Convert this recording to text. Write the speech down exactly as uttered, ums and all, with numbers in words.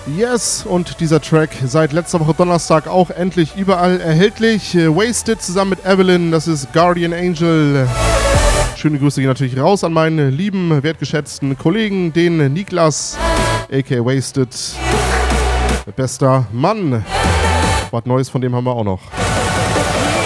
Yes, und dieser Track seit letzter Woche Donnerstag auch endlich überall erhältlich. Wasted zusammen mit Evelyn, das ist Guardian Angel. Schöne Grüße gehen natürlich raus an meinen lieben, wertgeschätzten Kollegen, den Niklas, aka Wasted. Bester Mann. Was Neues von dem haben wir auch noch.